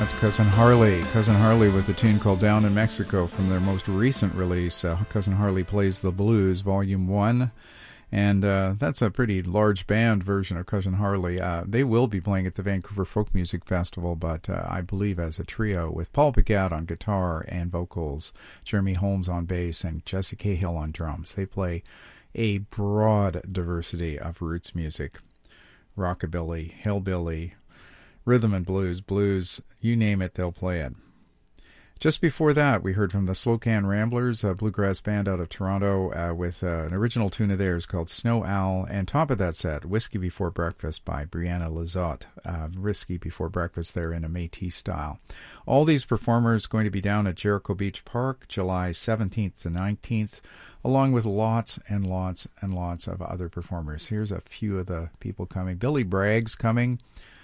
That's Cousin Harley. Cousin Harley with a tune called Down in Mexico from their most recent release, Cousin Harley Plays the Blues, Volume 1. And that's a pretty large band version of Cousin Harley. They will be playing at the Vancouver Folk Music Festival, but I believe as a trio with Paul Pigat on guitar and vocals, Jeremy Holmes on bass, and Jesse Cahill on drums. They play a broad diversity of roots music. Rockabilly, hillbilly, rhythm and blues, you name it, they'll play it. Just before that, we heard from the Slow Can Ramblers, a bluegrass band out of Toronto, with an original tune of theirs called Snow Owl. And top of that set, Whiskey Before Breakfast by Brianna Lizotte. Whiskey Before Breakfast there in a Métis style. All these performers going to be down at Jericho Beach Park, July 17th to 19th, along with lots and lots and lots of other performers. Here's a few of the people coming. Billy Bragg's coming.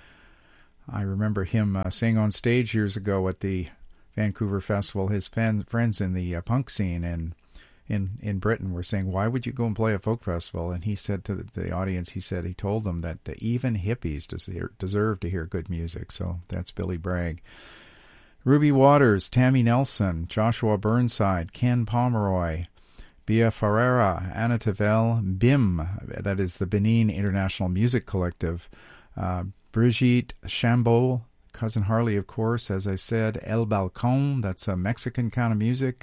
I remember him saying on stage years ago at the Vancouver Festival, his friends in the punk scene and in Britain were saying, why would you go and play a folk festival? And he said to the audience, he told them that even hippies deserve to hear good music. So that's Billy Bragg. Ruby Waters, Tammy Nelson, Joshua Burnside, Ken Pomeroy, Bia Ferreira, Anna Tavel, BIM, that is the Benin International Music Collective, Brigitte Chambeau, Cousin Harley, of course, as I said, El Balcon, that's a Mexican kind of music.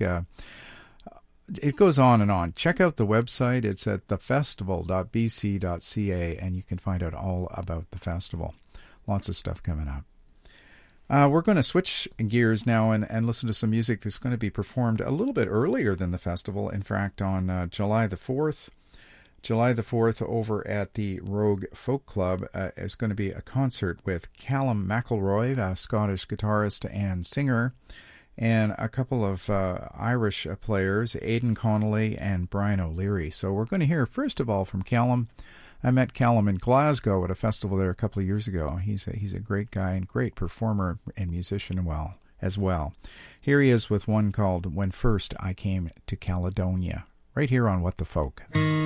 It goes on and on. Check out the website. It's at thefestival.bc.ca, and you can find out all about the festival. Lots of stuff coming up. We're going to switch gears now and listen to some music that's going to be performed a little bit earlier than the festival. In fact, on July the 4th. July the 4th over at the Rogue Folk Club is going to be a concert with Callum McElroy, a Scottish guitarist and singer, and a couple of Irish players, Aidan Connolly and Brian O'Leary. So we're going to hear, first of all, from Callum. I met Callum in Glasgow at a festival there a couple of years ago. He's a great guy and great performer and musician as well. Here he is with one called When First I Came to Caledonia, right here on What the Folk.